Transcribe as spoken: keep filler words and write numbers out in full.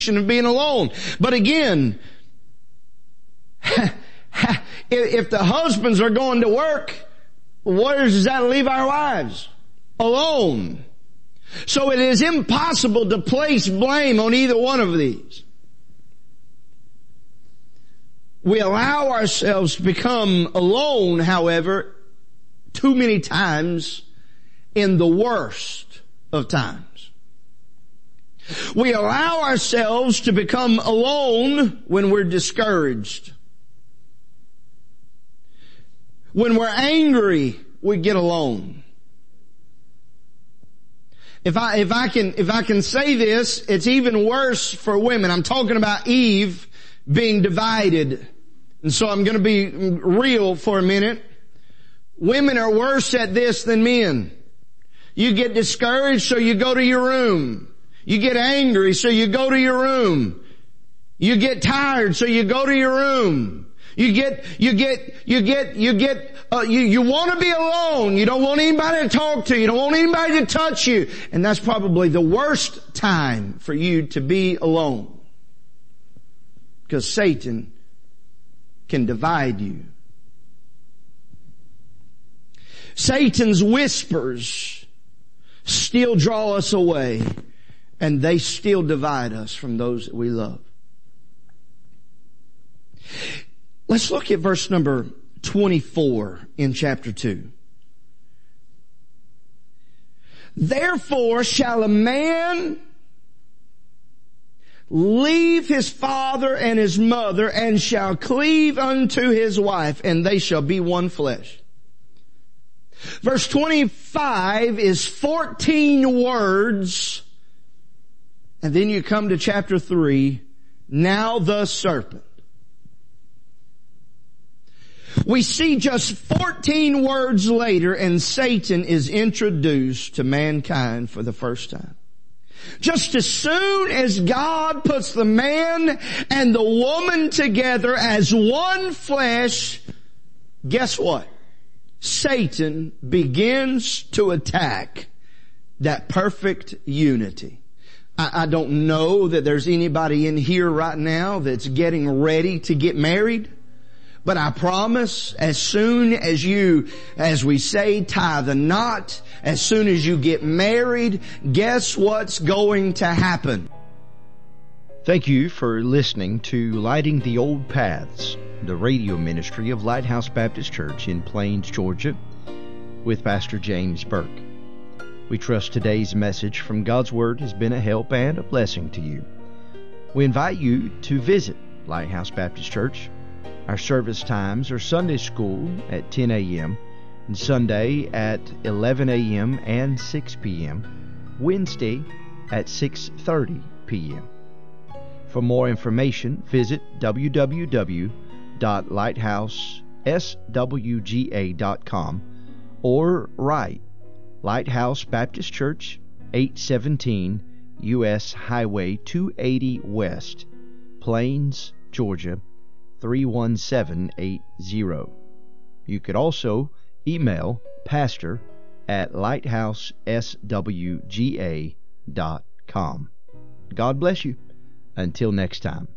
conviction of being alone. But again, if the husbands are going to work, where does that leave our wives? Alone. So it is impossible to place blame on either one of these. We allow ourselves to become alone, however, too many times in the worst of times. We allow ourselves to become alone when we're discouraged. When we're angry, we get alone. If I, if I can, if I can say this, it's even worse for women. I'm talking about Eve being divided. And so I'm going to be real for a minute. Women are worse at this than men. You get discouraged, so you go to your room. You get angry, so you go to your room. You get tired, so you go to your room. You get, you get, you get, you get, uh, you, you want to be alone. You don't want anybody to talk to. You don't want anybody to touch you. And that's probably the worst time for you to be alone. Because Satan can divide you. Satan's whispers still draw us away, and they still divide us from those that we love. Let's look at verse number twenty-four in chapter two. Therefore shall a man leave his father and his mother, and shall cleave unto his wife, and they shall be one flesh. Verse twenty-five is fourteen words, and then you come to chapter three, now the serpent. We see just fourteen words later, and Satan is introduced to mankind for the first time. Just as soon as God puts the man and the woman together as one flesh, guess what? Satan begins to attack that perfect unity. I, I don't know that there's anybody in here right now that's getting ready to get married. But I promise, as soon as you, as we say, tie the knot, as soon as you get married, guess what's going to happen? Thank you for listening to Lighting the Old Paths, the radio ministry of Lighthouse Baptist Church in Plains, Georgia, with Pastor James Burke. We trust today's message from God's Word has been a help and a blessing to you. We invite you to visit Lighthouse Baptist Church. Our service times are Sunday school at ten a.m., and Sunday at eleven a.m. and six p.m., Wednesday at six thirty p.m. For more information, visit w w w dot lighthouse s w g a dot com or write Lighthouse Baptist Church, eight seventeen U S Highway two eighty West, Plains, Georgia, three one seven eight zero. You could also email pastor at lighthouse s w g a dot com. God bless you. Until next time.